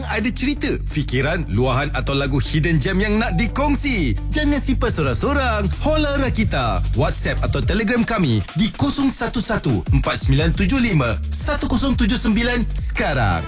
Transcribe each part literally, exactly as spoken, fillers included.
ada cerita, fikiran, luahan atau lagu hidden gem yang nak dikongsi? Jangan simpan sorang-sorang. Hola Rakita. WhatsApp atau Telegram kami di kosong satu satu empat sembilan tujuh lima satu kosong tujuh sembilan sekarang.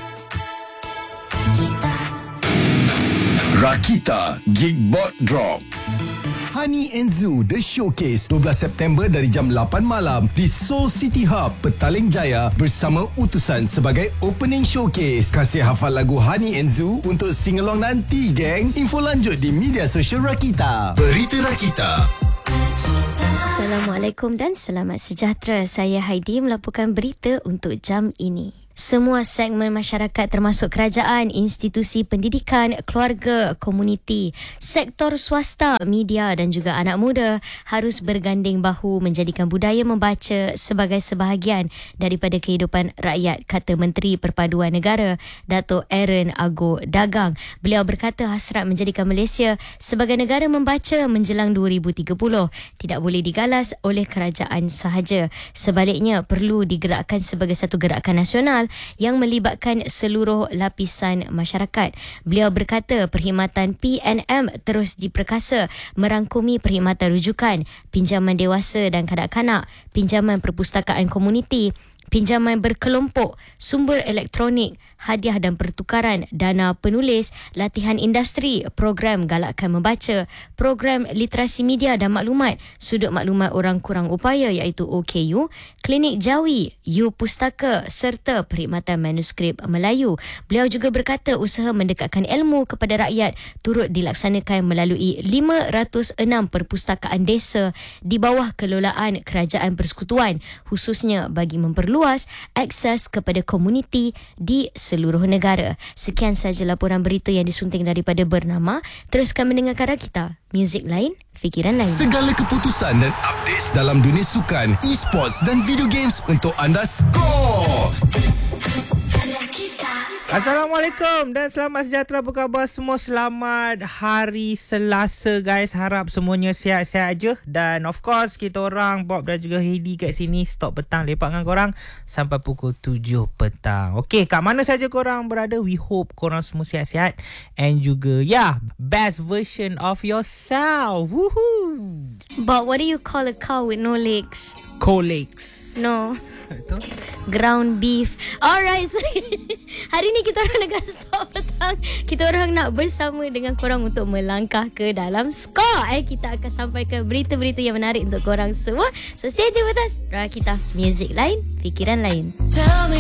Rakita Geekbot Drop. Honey and Zoo The Showcase dua belas September dari jam lapan malam di Seoul City Hub, Petaling Jaya bersama utusan sebagai opening showcase. Kasih hafal lagu Honey and Zoo untuk sing-along nanti, geng. Info lanjut di media sosial Rakita. Berita Rakita. Assalamualaikum dan selamat sejahtera. Saya Heidi melaporkan berita untuk jam ini. Semua segmen masyarakat termasuk kerajaan, institusi pendidikan, keluarga, komuniti, sektor swasta, media dan juga anak muda harus berganding bahu menjadikan budaya membaca sebagai sebahagian daripada kehidupan rakyat, kata Menteri Perpaduan Negara Datuk Aaron Ago Dagang. Beliau berkata hasrat menjadikan Malaysia sebagai negara membaca menjelang dua ribu tiga puluh tidak boleh digalas oleh kerajaan sahaja. Sebaliknya perlu digerakkan sebagai satu gerakan nasional yang melibatkan seluruh lapisan masyarakat. Beliau berkata perkhidmatan P N M terus diperkasa merangkumi perkhidmatan rujukan, pinjaman dewasa dan kanak-kanak, pinjaman perpustakaan komuniti, pinjaman berkelompok, sumber elektronik, hadiah dan pertukaran, dana penulis, latihan industri, program galakkan membaca, program literasi media dan maklumat, sudut maklumat orang kurang upaya iaitu O K U, klinik jawi, U Pustaka serta perkhidmatan manuskrip Melayu. Beliau juga berkata usaha mendekatkan ilmu kepada rakyat turut dilaksanakan melalui lima ratus enam perpustakaan desa di bawah kelolaan Kerajaan Persekutuan, khususnya bagi memperluas akses kepada komuniti di seluruh negara. Sekian sahaja laporan berita yang disunting daripada Bernama. Teruskan mendengarkan Rakita, muzik lain, fikiran lain. Segala keputusan dan updates dalam dunia sukan, e-sports dan video games untuk anda skor. Assalamualaikum dan selamat sejahtera. Apa khabar semua? Selamat hari Selasa guys. Harap semuanya sihat-sihat aja. Dan of course kita orang Bob dan juga Heidi kat sini stop petang lepak dengan korang sampai pukul tujuh petang. Okey, kat mana saja korang berada, we hope korang semua sihat-sihat and juga yeah, best version of yourself. Woohoo. But what do you call a cow with no legs? Co-legs. No. Ground beef. Alright, so hari ni kita orang dekat stop petang. Kita orang nak bersama dengan korang untuk melangkah ke dalam skor. Eh, kita akan sampaikan berita-berita yang menarik untuk korang semua. So stay tuned with us. Rakita, music lain, fikiran lain. Tell me